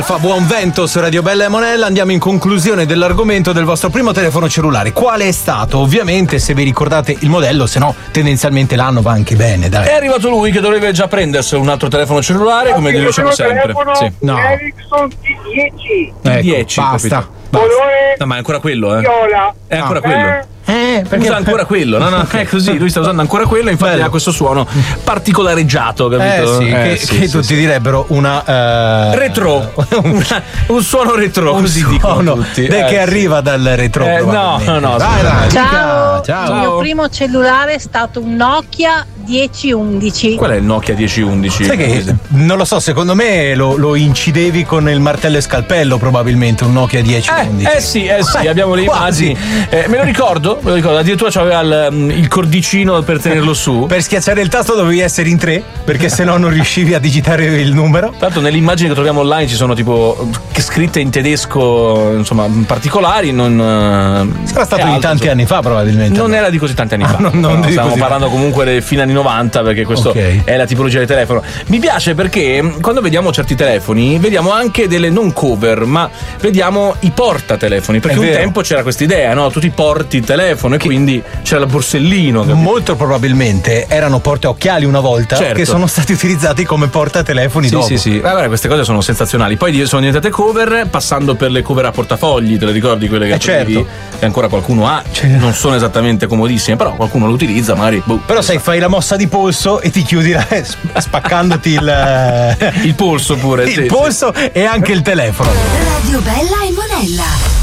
Fa buon vento su Radio Bella e Monella. Andiamo in conclusione dell'argomento del vostro primo telefono cellulare. Quale è stato? Ovviamente se vi ricordate il modello, se no tendenzialmente l'anno va anche bene, dai. È arrivato lui che dovrebbe già prendersi un altro telefono cellulare, come gli diciamo sempre. Sì. No. Ericsson T10. Ecco, 10, basta. Colore No, ma è ancora quello, viola. È ancora quello. Perché Usa ancora quello, no, è così, lui sta usando ancora quello, infatti Bello. ha questo suono particolareggiato, capito? Che tutti direbbero una retro, un suono retro, così dicono tutti. Che arriva dal retro. No. Dai, Ciao. ciao. Il mio primo cellulare è stato un Nokia 1011. Qual è il Nokia 1011? Sai che non lo so, secondo me lo incidevi con il martello e scalpello, probabilmente un Nokia 1011. Sì, abbiamo le immagini. Me lo ricordo, addirittura c'aveva il cordicino per tenerlo su. Per schiacciare il tasto dovevi essere in 3, perché sennò non riuscivi a digitare il numero. Tanto nelle immagini che troviamo online ci sono tipo scritte in tedesco, insomma, particolari. Sarà stato di tanti anni fa, probabilmente. Non era di così tanti anni fa. Non stiamo parlando comunque dei fine anni 90, perché questo è la tipologia di telefono. Mi piace perché quando vediamo certi telefoni vediamo anche delle non cover, ma vediamo i portatelefoni, perché un tempo c'era questa idea, no? Tu ti porti il telefono e quindi c'era il borsellino, capito? Molto probabilmente erano portaocchiali una volta, che sono stati utilizzati come portatelefoni dopo. Sì. Vabbè, queste cose sono sensazionali. Poi sono diventate cover, passando per le cover a portafogli, te le ricordi quelle che certo. Che ancora qualcuno ha? Non sono esattamente comodissime, però qualcuno lo utilizza, magari. Però sai, fai la mossa di polso e ti chiudi spaccandoti il polso pure. Il polso e anche il telefono. Radio Bella e Monella.